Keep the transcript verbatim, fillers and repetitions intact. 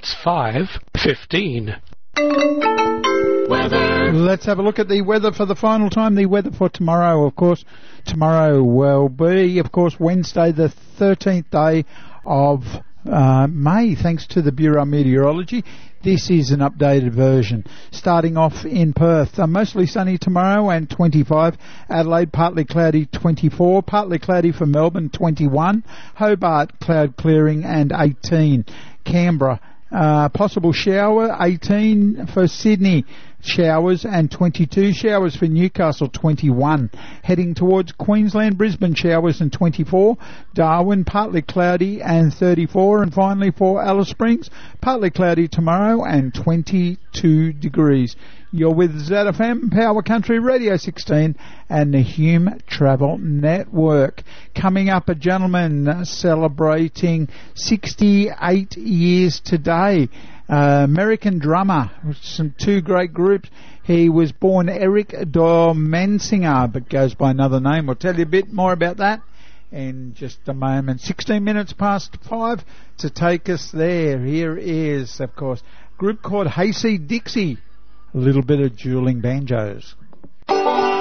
It's five fifteen. Weather. Let's have a look at the weather for the final time. The weather for tomorrow, of course. Tomorrow will be, of course, Wednesday, the thirteenth day of uh, May, thanks to the Bureau of Meteorology. This is an updated version. Starting off in Perth, uh, mostly sunny tomorrow and twenty-five. Adelaide, partly cloudy, twenty-four. Partly cloudy for Melbourne, twenty-one. Hobart, cloud clearing and eighteen. Canberra, uh, possible shower, eighteen for Sydney. Showers and twenty-two. Showers for Newcastle, twenty-one. Heading towards Queensland, Brisbane, showers and twenty-four. Darwin, partly cloudy and thirty-four. And finally for Alice Springs, partly cloudy tomorrow and twenty-two degrees. You're with Z F M, Power Country Radio sixteen and the Hume Travel Network. Coming up, a gentleman celebrating sixty-eight years today. Uh, American drummer, some two great groups. He was born Eric Dormensinger, but goes by another name. We'll tell you a bit more about that in just a moment. sixteen minutes past five to take us there. Here is, of course, a group called Hayseed Dixie. A little bit of dueling banjos.